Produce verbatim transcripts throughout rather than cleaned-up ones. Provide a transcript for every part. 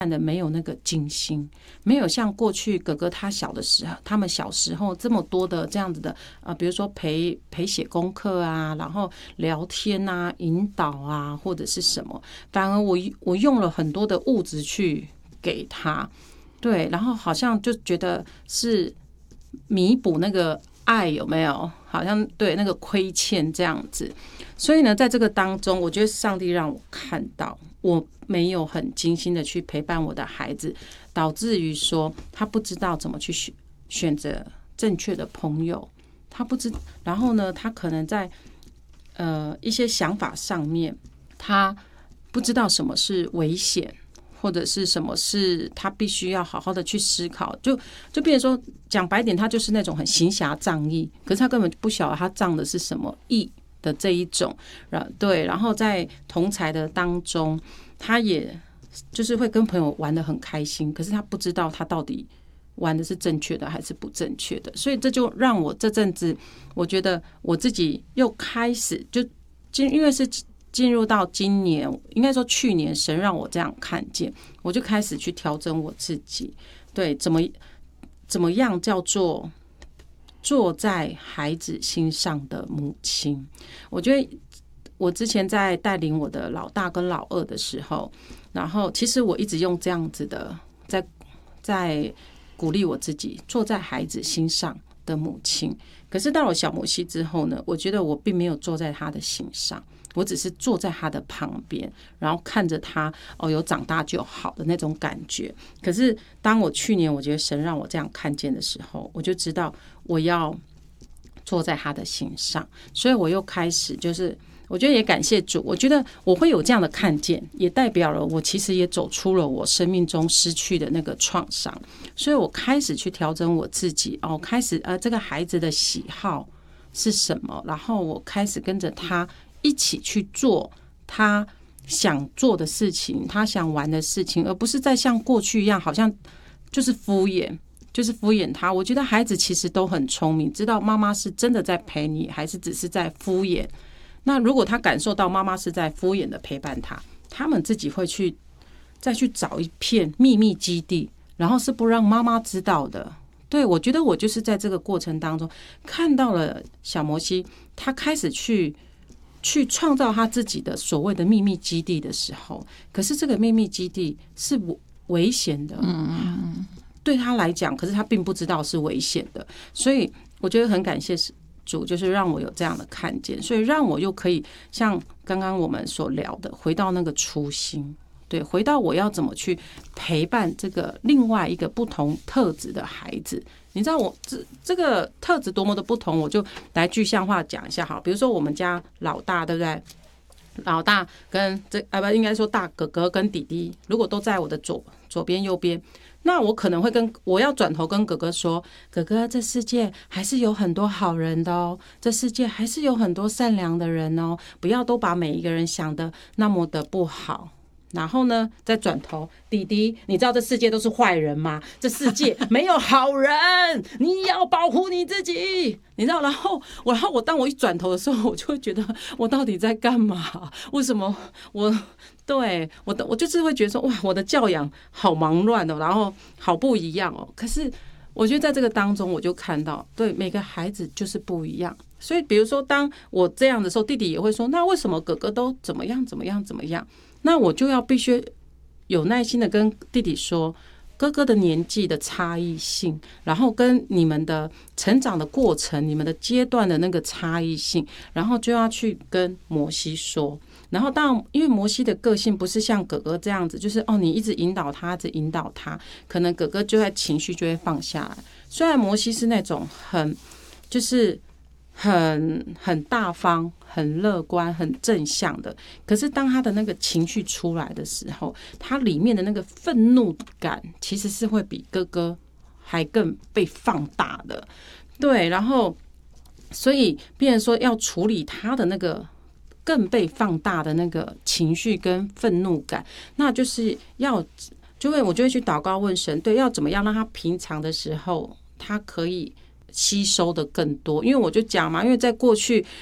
看的没有那个精心，没有像过去哥哥他小的时候，他们小时候这么多的这样子的呃，比如说陪陪写功课啊，然后聊天啊、引导啊，或者是什么，反而我我用了很多的物质去给他，对，然后好像就觉得是弥补那个爱有没有？好像对那个亏欠这样子。所以呢，在这个当中，我觉得上帝让我看到，我没有很精心的去陪伴我的孩子，导致于说他不知道怎么去选选择正确的朋友，他不知，然后呢，他可能在呃一些想法上面，他不知道什么是危险。或者是什么是他必须要好好的去思考，就就变成说讲白点，他就是那种很行侠仗义，可是他根本不晓得他仗的是什么义的这一种，对，然后在同侪的当中，他也就是会跟朋友玩得很开心，可是他不知道他到底玩的是正确的还是不正确的，所以这就让我这阵子，我觉得我自己又开始就因为是。进入到今年，应该说去年，神让我这样看见，我就开始去调整我自己，对，怎么怎么样叫做坐在孩子心上的母亲。我觉得我之前在带领我的老大跟老二的时候，然后其实我一直用这样子的，在在鼓励我自己，坐在孩子心上的母亲。可是到了小摩西之后呢，我觉得我并没有坐在他的心上。我只是坐在他的旁边，然后看着他哦，有长大就好的那种感觉。可是当我去年我觉得神让我这样看见的时候，我就知道我要坐在他的心上，所以我又开始就是我觉得也感谢主，我觉得我会有这样的看见，也代表了我其实也走出了我生命中失去的那个创伤，所以我开始去调整我自己哦，开始呃这个孩子的喜好是什么，然后我开始跟着他一起去做他想做的事情，他想玩的事情，而不是再像过去一样，好像就是敷衍，就是敷衍他。我觉得孩子其实都很聪明，知道妈妈是真的在陪你，还是只是在敷衍。那如果他感受到妈妈是在敷衍的陪伴他，他们自己会去再去找一片秘密基地，然后是不让妈妈知道的。对，我觉得我就是在这个过程当中看到了小摩西，他开始去。去创造他自己的所谓的秘密基地的时候，可是这个秘密基地是危险的，嗯，对他来讲，可是他并不知道是危险的，所以我觉得很感谢主，就是让我有这样的看见，所以让我又可以像刚刚我们所聊的，回到那个初心，对，回到我要怎么去陪伴这个另外一个不同特质的孩子。你知道我这这个特质多么的不同，我就来具象化讲一下好。比如说我们家老大，对不对？老大跟这啊不应该说大哥哥跟弟弟，如果都在我的左左边右边，那我可能会跟我要转头跟哥哥说，哥哥，这世界还是有很多好人的哦，这世界还是有很多善良的人哦，不要都把每一个人想得那么的不好。然后呢，再转头，弟弟，你知道这世界都是坏人吗？这世界没有好人，你要保护你自己，你知道？然后我，然后我当我一转头的时候，我就会觉得我到底在干嘛？为什么我对我的我就是会觉得说，哇，我的教养好忙乱哦，然后好不一样哦。可是我觉得在这个当中，我就看到，对每个孩子就是不一样。所以，比如说，当我这样的时候，弟弟也会说，那为什么哥哥都怎么样怎么样怎么样？那我就要必须有耐心的跟弟弟说，哥哥的年纪的差异性，然后跟你们的成长的过程，你们的阶段的那个差异性，然后就要去跟摩西说。然后当然，因为摩西的个性不是像哥哥这样子，就是哦，你一直引导他，一直引导他，可能哥哥就在情绪就会放下来。虽然摩西是那种很就是很很大方、很乐观、很正向的，可是当他的那个情绪出来的时候，他里面的那个愤怒感其实是会比哥哥还更被放大的。对，然后所以变成说要处理他的那个更被放大的那个情绪跟愤怒感，那就是要就会我就会去祷告问神，对，要怎么样让他平常的时候他可以吸收的更多。因为我就讲嘛，因为在过去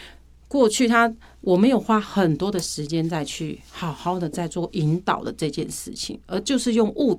过去他我没有花很多的时间再去好好的在做引导的这件事情，而就是用物